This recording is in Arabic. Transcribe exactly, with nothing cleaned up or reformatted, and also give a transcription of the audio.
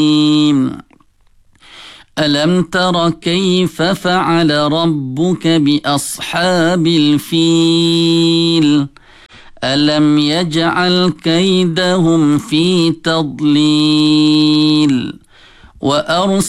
ألم تر كيف فعل ربك بأصحاب الفيل ألم يجعل كيدهم في تضليل وأرسل